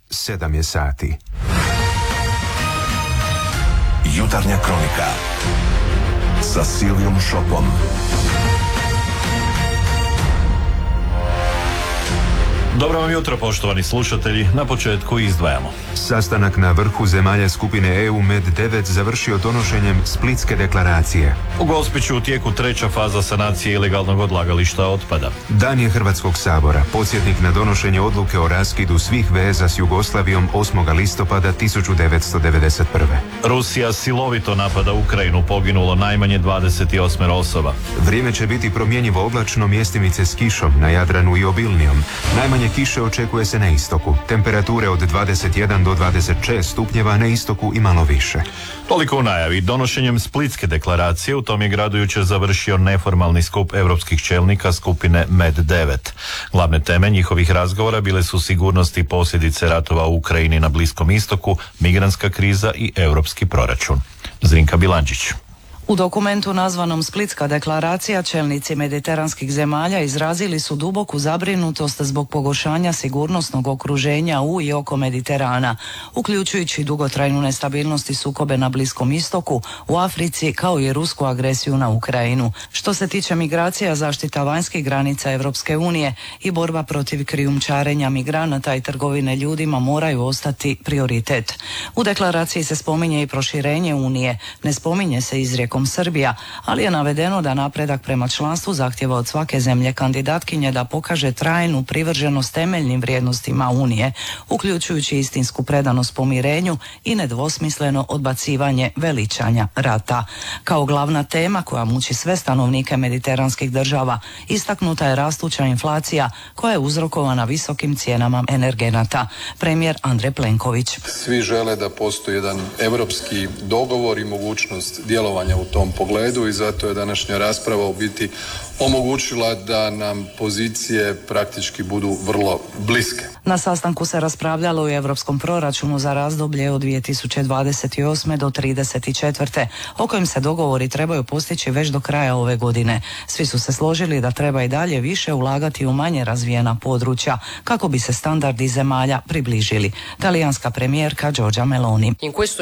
7 je sati. Jutarnja kronika sa Silvijom Šopom. Dobro vam jutro, poštovani slušatelji. Na početku izdvajamo. Sastanak na vrhu zemalja skupine EU Med-9 završio donošenjem Splitske deklaracije. U Gospiću u tijeku treća faza sanacije ilegalnog odlagališta otpada. Dan je Hrvatskog sabora, podsjetnik na donošenje odluke o raskidu svih veza s Jugoslavijom 8. listopada 1991. Rusija silovito napada Ukrajinu, poginulo najmanje 28 osoba. Vrijeme će biti promjenjivo oblačno, mjestimice s kišom na Jadranu i obilnijom. Najmanje kiše očekuje se na istoku. Temperature od 21 do 26 stupnjeva, na istoku i malo više. Toliko u najavi. Donošenjem Splitske deklaracije u tom je gradu jučer završio neformalni skup europskih čelnika skupine Med-9. Glavne teme njihovih razgovora bile su sigurnost i posljedice ratova u Ukrajini na Bliskom istoku, migrantska kriza i europski proračun. Zrinka Bilančić. U dokumentu nazvanom Splitska deklaracija čelnici mediteranskih zemalja izrazili su duboku zabrinutost zbog pogoršanja sigurnosnog okruženja u i oko Mediterana, uključujući dugotrajnu nestabilnost i sukobe na Bliskom istoku, u Africi, kao i rusku agresiju na Ukrajinu. Što se tiče migracija, zaštita vanjskih granica Europske unije i borba protiv krijumčarenja migranata i trgovine ljudima moraju ostati prioritet. U deklaraciji se spominje i proširenje Unije, ne spominje se izrijekom Srbija, ali je navedeno da napredak prema članstvu zahtjeva od svake zemlje kandidatkinje da pokaže trajnu privrženost temeljnim vrijednostima Unije, uključujući istinsku predanost pomirenju i nedvosmisleno odbacivanje veličanja rata. Kao glavna tema koja muči sve stanovnike mediteranskih država, istaknuta je rastuća inflacija koja je uzrokovana visokim cijenama energenata. Premijer Andrej Plenković. Svi žele da postoji jedan europski dogovor i mogućnost djelovanja u tom pogledu i zato je današnja rasprava u biti omogućila da nam pozicije praktički budu vrlo bliske. Na sastanku se raspravljalo i europskom proračunu za razdoblje od 2028. do 34. o kojem se dogovori trebaju postići već do kraja ove godine. Svi su se složili da treba i dalje više ulagati u manje razvijena područja kako bi se standardi zemalja približili. Talijanska premijerka Giorgia Meloni.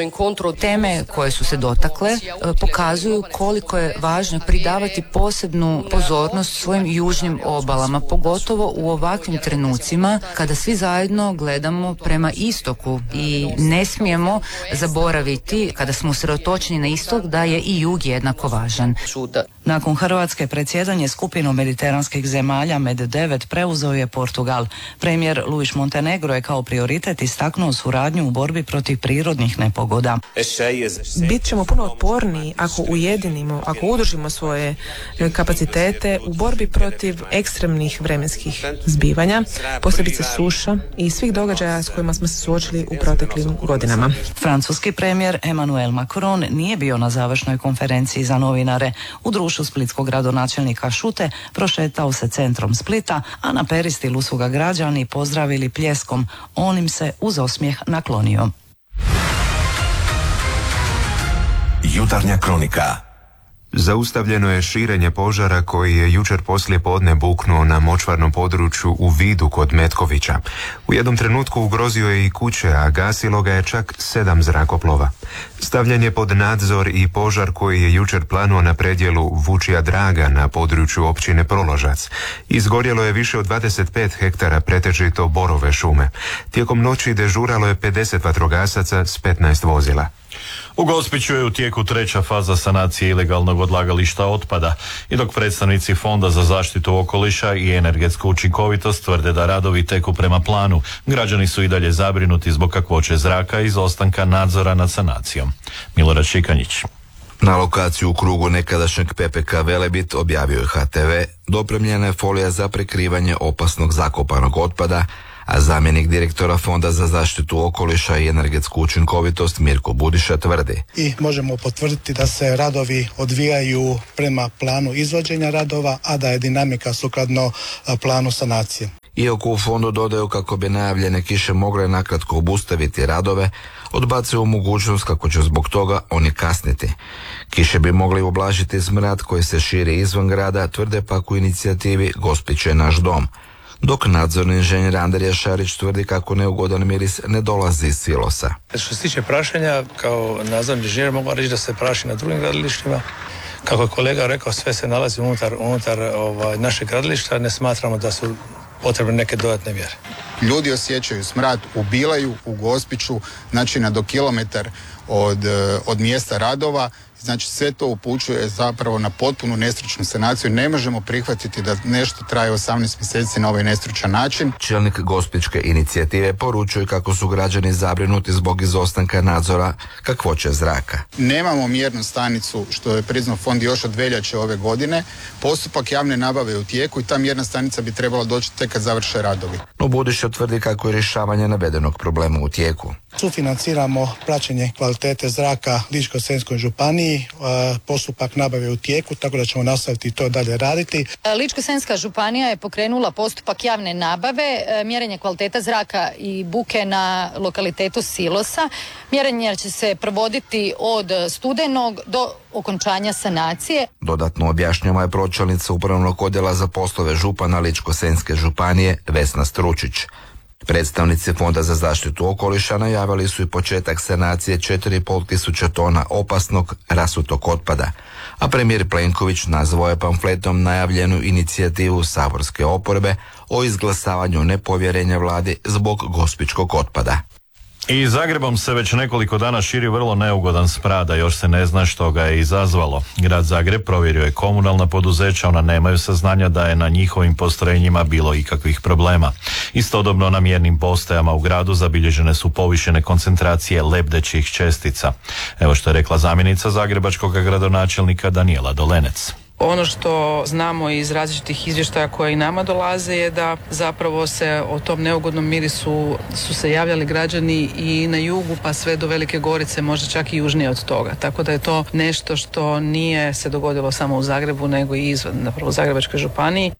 Teme koje su se dotakle pokazuju koliko je važno pridavati posebnu pozornost svojim južnim obalama, pogotovo u ovakvim trenucima kada svi zajedno gledamo prema istoku i ne smijemo zaboraviti kada smo usredotočeni na istok da je i jug jednako važan. Nakon Hrvatske predsjedanje skupinom mediteranskih zemalja Med-9 preuzeo je Portugal. Premijer Luis Montenegro je kao prioritet istaknuo suradnju u borbi protiv prirodnih nepogoda. Bit ćemo puno otporniji ako ujedinimo, ako udružimo svoje kapacitete u borbi protiv ekstremnih vremenskih zbivanja, posebice suša i svih događaja s kojima smo se suočili u proteklim godinama. Francuski premijer Emmanuel Macron nije bio na završnoj konferenciji za novinare. U društvu splitskog gradonačelnika Šute prošetao se centrom Splita, a na peristilu su ga građani pozdravili pljeskom. On im se uz osmijeh naklonio. Jutarnja kronika. Zaustavljeno je širenje požara koji je jučer poslije podne buknuo na močvarnom području u Vidu kod Metkovića. U jednom trenutku ugrozio je i kuće, a gasilo ga je čak 7 zrakoplova. Stavljen je pod nadzor i požar koji je jučer planuo na predjelu Vučija Draga na području općine Proložac. Izgorjelo je više od 25 hektara pretežito borove šume. Tijekom noći dežuralo je 50 vatrogasaca s 15 vozila. U Gospiću je u tijeku treća faza sanacije ilegalnog odlagališta otpada i dok predstavnici Fonda za zaštitu okoliša i energetsku učinkovitost tvrde da radovi teku prema planu, građani su i dalje zabrinuti zbog kakvoće zraka i izostanka nadzora nad sanacijom. Milorad Šikanjić. Na lokaciju u krugu nekadašnjeg PPK Velebit, objavio je HTV, dopremljena je folija za prekrivanje opasnog zakopanog otpada, a zamjenik direktora Fonda za zaštitu okoliša i energetsku učinkovitost Mirko Budiša tvrdi. I možemo potvrditi da se radovi odvijaju prema planu izvođenja radova, a da je dinamika sukladno planu sanacije. Iako u fondu dodaju kako bi najavljene kiše mogle nakratko obustaviti radove, odbacuju mogućnost kako će zbog toga oni kasniti. Kiše bi mogli ublažiti smrad koji se širi izvan grada, tvrde pak u inicijativi Gospić je naš dom. dok nadzorni inženjer Andrija Šarić tvrdi kako neugodan miris ne dolazi iz silosa. Što se tiče prašenja, kao nadzorni inženjer mogu reći da se praši na drugim gradilištima. Kako je kolega rekao, sve se nalazi unutar našeg gradilišta, ne smatramo da su potrebne neke dodatne mjere. Ljudi osjećaju smrad u Bilaju, u Gospiću, znači do kilometar od mjesta radova. Znači sve to upućuje zapravo na potpunu nestručnu sanaciju. Ne možemo prihvatiti da nešto traje 18 mjeseci na ovaj nestručan način. Čelnik Gospićke inicijative poručuje kako su građani zabrinuti zbog izostanka nadzora kakvoće zraka. Nemamo mjernu stanicu, što je priznao fond još od veljače ove godine. Postupak javne nabave je u tijeku i ta mjerna stanica bi trebala doći tek kad završe radovi. No Budiša tvrdi kako je rješavanje navedenog problema u tijeku. Sufinanciramo praćenje kvalitete zraka Ličko-senjskoj županiji. Postupak nabave je u tijeku, tako da ćemo nastaviti to dalje raditi. Ličko-senjska županija je pokrenula postupak javne nabave, mjerenje kvaliteta zraka i buke na lokalitetu Silosa. Mjerenje će se provoditi od studenog do okončanja sanacije. Dodatno objašnjava je pročelnica Upravnog odjela za poslove župana Ličko-senjske županije Vesna Stručić. Predstavnici Fonda za zaštitu okoliša najavili su i početak sanacije 4.500 tona opasnog rasutog otpada, a premijer Plenković nazvao je pamfletom najavljenu inicijativu saborske oporbe o izglasavanju nepovjerenja vladi zbog gospićkog otpada. I Zagrebom se već nekoliko dana širi vrlo neugodan smrad, a još se ne zna što ga je izazvalo. Grad Zagreb provjerio je komunalna poduzeća, ona nemaju saznanja da je na njihovim postrojenjima bilo ikakvih problema. Istodobno na mjernim postajama u gradu zabilježene su povišene koncentracije lebdećih čestica. Evo što je rekla zamjenica zagrebačkog gradonačelnika Danijela Dolenec. Ono što znamo iz različitih izvještaja koje i nama dolaze je da zapravo se o tom neugodnom mirisu su se javljali građani i na jugu pa sve do Velike Gorice, možda čak i južnije od toga. Tako da je to nešto što nije se dogodilo samo u Zagrebu nego i izvan, napravo u Zagrebačkoj županiji.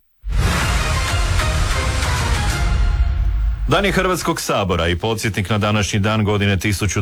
Dan je Hrvatskog sabora i podsjetnik na današnji dan godine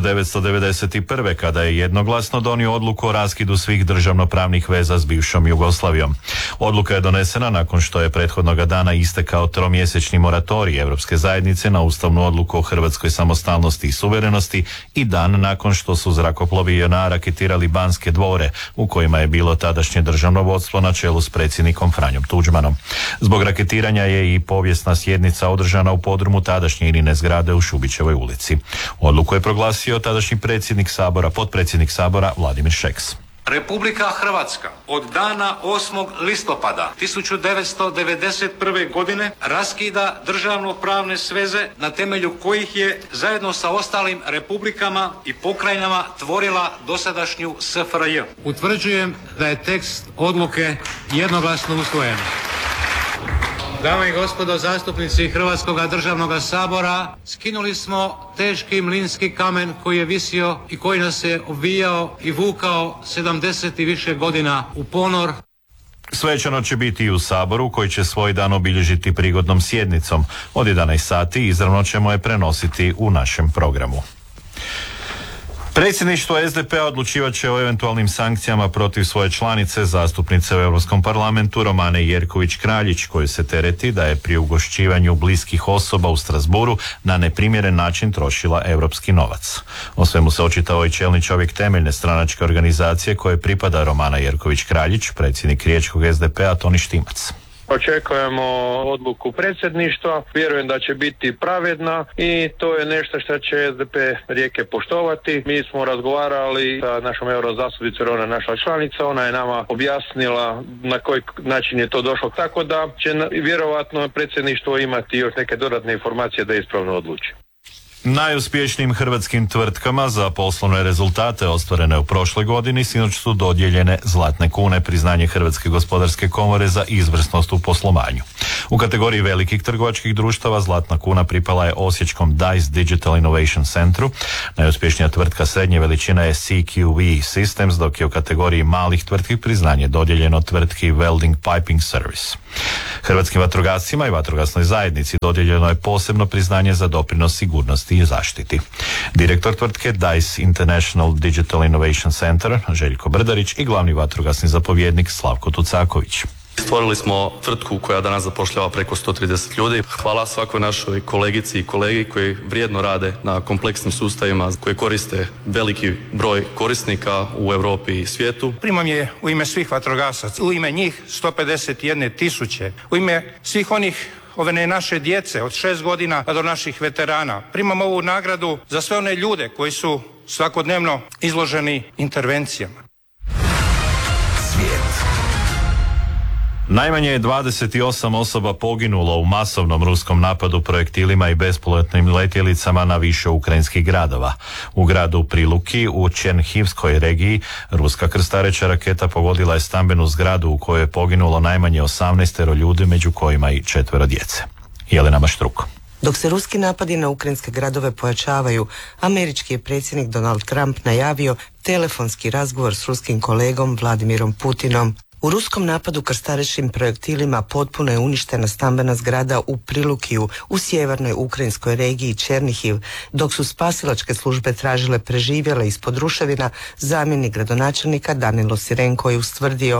1991. kada je jednoglasno donio odluku o raskidu svih državnopravnih veza s bivšom Jugoslavijom. Odluka je donesena nakon što je prethodnoga dana istekao tromjesečni moratorij Europske zajednice na ustavnu odluku o hrvatskoj samostalnosti i suverenosti i dan nakon što su zrakoplovi JNA raketirali Banske dvore u kojima je bilo tadašnje državno vodstvo na čelu s predsjednikom Franjom Tuđmanom. Zbog raketiranja je i povijesna sjednica održana u podrumu tadašnje Inine zgrade u Šubićevoj ulici. Odluku je proglasio tadašnji potpredsjednik Sabora Vladimir Šeks. Republika Hrvatska od dana 8. listopada 1991. godine raskida državno-pravne sveze na temelju kojih je zajedno sa ostalim republikama i pokrajinama tvorila dosadašnju SFRJ. Utvrđujem da je tekst odluke jednoglasno usvojen. Dame i gospodo zastupnici Hrvatskog državnog sabora, skinuli smo teški mlinski kamen koji je visio i koji nas je obijao i vukao 70 i više godina u ponor. Svečano će biti i u Saboru koji će svoj dan obilježiti prigodnom sjednicom. Od 11 sati izravno ćemo je prenositi u našem programu. Predsjedništvo SDP-a odlučivat će o eventualnim sankcijama protiv svoje članice, zastupnice u Europskom parlamentu Romane Jerković-Kraljić, koju se tereti da je pri ugošćivanju bliskih osoba u Strasburu na neprimjeren način trošila europski novac. O svemu se očitao i čelni čovjek temeljne stranačke organizacije koje pripada Romana Jerković-Kraljić, predsjednik riječkog SDP-a Toni Štimac. Očekujemo odluku predsjedništva, vjerujem da će biti pravedna i to je nešto što će SDP Rijeke poštovati. Mi smo razgovarali sa našom eurozastupnicom, jer ona je naša članica, ona je nama objasnila na koji način je to došlo, tako da će vjerovatno predsjedništvo imati još neke dodatne informacije da ispravno odluči. Najuspješnijim hrvatskim tvrtkama za poslovne rezultate ostvarene u prošloj godini sinoć su dodijeljene Zlatne kune, priznanje Hrvatske gospodarske komore za izvrsnost u poslovanju. U kategoriji velikih trgovačkih društava Zlatna kuna pripala je osječkom Dice Digital Innovation Centru. Najuspješnija tvrtka srednje veličine je CQV Systems, dok je u kategoriji malih tvrtki priznanje dodijeljeno tvrtki Welding Piping Service. Hrvatskim vatrogascima i vatrogasnoj zajednici dodijeljeno je posebno priznanje za doprinos sigurnosti i zaštiti. Direktor tvrtke Dice International Digital Innovation Center Željko Brdarić i glavni vatrogasni zapovjednik Slavko Tucaković. Stvorili smo tvrtku koja danas zapošljava preko 130 ljudi. Hvala svakoj našoj kolegici i kolegi koji vrijedno rade na kompleksnim sustavima koji koriste veliki broj korisnika u Europi i svijetu. Primam je u ime svih vatrogasaca, u ime njih 151.000, u ime svih onih ove naše djece od 6 godina pa do naših veterana. Primam ovu nagradu za sve one ljude koji su svakodnevno izloženi intervencijama. Svijet. Najmanje je 28 osoba poginulo u masovnom ruskom napadu projektilima i bespilotnim letjelicama na više ukrajinskih gradova. U gradu Priluki u Černihivskoj regiji ruska krstareća raketa pogodila je stambenu zgradu u kojoj je poginulo najmanje 18 ljudi, među kojima i 4 djece. Jelena Maštruko. Dok se ruski napadi na ukrajinske gradove pojačavaju, američki je predsjednik Donald Trump najavio telefonski razgovor s ruskim kolegom Vladimirom Putinom. U ruskom napadu krstarećim projektilima potpuno je uništena stambena zgrada u Prilukiju u sjevernoj ukrajinskoj regiji Černihiv. Dok su spasilačke službe tražile preživjele ispod ruševina, zamjenik gradonačelnika Danilo Sirenko je ustvrdio: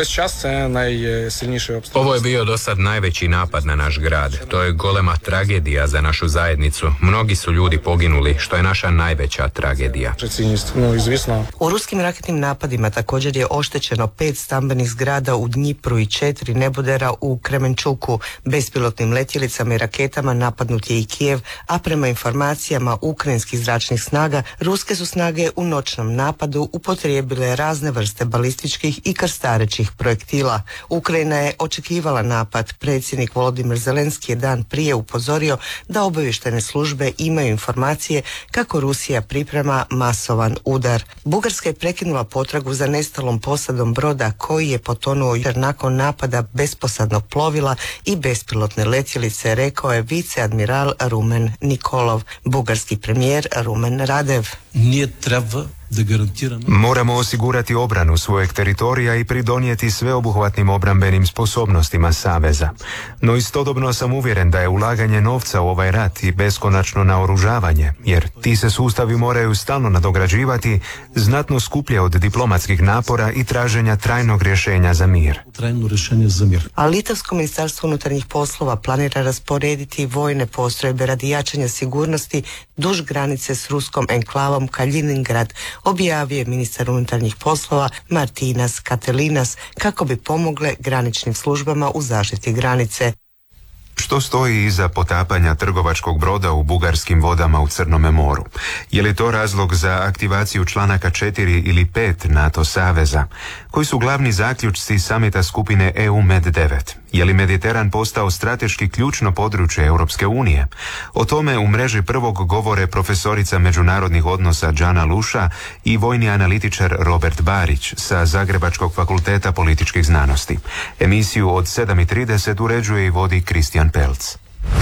Ovo je bio do sad najveći napad na naš grad. To je golema tragedija za našu zajednicu. Mnogi su ljudi poginuli, što je naša najveća tragedija. U ruskim raketnim napadima također je oštećeno 5 stambenih zgrada u Dnjipru i 4 nebodera u Kremenčuku. Bespilotnim letjelicama i raketama napadnut je i Kijev, a prema informacijama ukrajinskih zračnih snaga, ruske su snage u noćnom napadu upotrijebile razne vrste balističkih i krstarećih projektila. Ukrajina je očekivala napad. Predsjednik Volodimir Zelenski je dan prije upozorio da obavještajne službe imaju informacije kako Rusija priprema masovan udar. Bugarska je prekinula potragu za nestalom posadom broda koji je potonuo jer nakon napada besposadnog plovila i bespilotne letjelice, rekao je viceadmiral Rumen Nikolov. Bugarski premijer Rumen Radev: Moramo osigurati obranu svojeg teritorija i pridonijeti sveobuhvatnim obrambenim sposobnostima Saveza. No istodobno sam uvjeren da je ulaganje novca u ovaj rat i beskonačno naoružavanje, jer ti se sustavi moraju stalno nadograđivati, znatno skuplje od diplomatskih napora i traženja trajnog rješenja za mir. A Litavsko ministarstvo unutarnjih poslova planira rasporediti vojne postrojbe radi jačanja sigurnosti duž granice s ruskom enklavom Kaliningrad, objavio je ministar unutarnjih poslova Martinas Katelinas, kako bi pomogle graničnim službama u zaštiti granice. Što stoji iza potapanja trgovačkog broda u bugarskim vodama u Crnome moru? Je li to razlog za aktivaciju članaka 4 ili 5 NATO saveza? Koji su glavni zaključci samita skupine EU-MED9? Je li Mediteran postao strateški ključno područje Europske unije? O tome u mreži prvog govore profesorica međunarodnih odnosa Đana Luša i vojni analitičar Robert Barić sa Zagrebačkog fakulteta političkih znanosti. Emisiju od 7:30 uređuje i vodi Kristijan Pelc.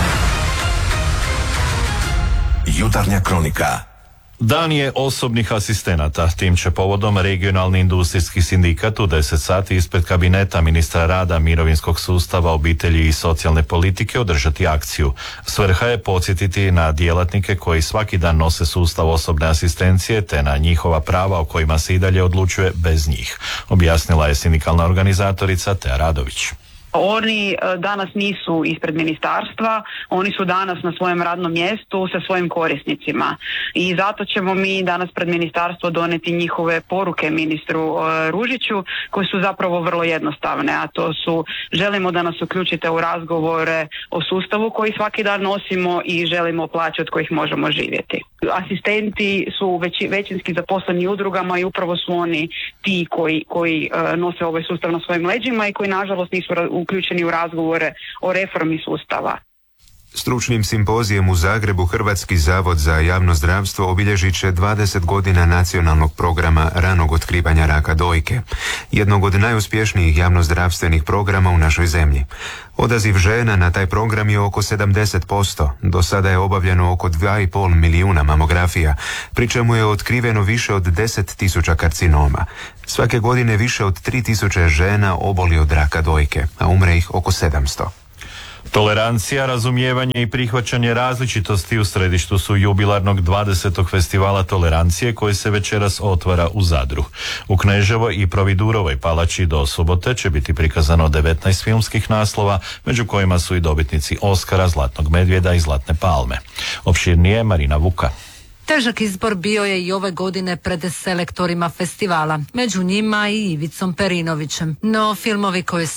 Jutarnja kronika. Dan je osobnih asistenata. Tim će povodom regionalni industrijski sindikat u 10 sati ispred kabineta ministra rada, mirovinskog sustava, obitelji i socijalne politike održati akciju. Svrha je podsjetiti na djelatnike koji svaki dan nose sustav osobne asistencije te na njihova prava o kojima se i dalje odlučuje bez njih, objasnila je sindikalna organizatorica Tea Radović. Oni danas nisu ispred ministarstva, oni su danas na svojem radnom mjestu sa svojim korisnicima i zato ćemo mi danas pred ministarstvo donijeti njihove poruke ministru Ružiću, koje su zapravo vrlo jednostavne, a to su: želimo da nas uključite u razgovore o sustavu koji svaki dan nosimo i želimo plaće od kojih možemo živjeti. Asistenti su većinski zaposleni udrugama i upravo su oni ti koji nose ovaj sustav na svojim leđima i koji nažalost nisu uključeni u razgovore o reformi sustava. Stručnim simpozijem u Zagrebu Hrvatski zavod za javno zdravstvo obilježit će 20 godina nacionalnog programa ranog otkrivanja raka dojke, jednog od najuspješnijih javnozdravstvenih programa u našoj zemlji. Odaziv žena na taj program je oko 70%, do sada je obavljeno oko 2,5 milijuna mamografija, pri čemu je otkriveno više od 10.000 karcinoma. Svake godine više od 3.000 žena oboli od raka dojke, a umre ih oko 700. Tolerancija, razumijevanje i prihvaćanje različitosti u središtu su jubilarnog 20. festivala Tolerancije koji se večeras otvara u Zadru. U Kneževoj i Providurovoj palači do subote će biti prikazano 19 filmskih naslova, među kojima su i dobitnici Oskara, Zlatnog medvjeda i Zlatne palme. Opširnije Marina Vuka. Težak izbor bio je i ove godine pred selektorima festivala, među njima i Ivicom Perinovićem. No filmovi koji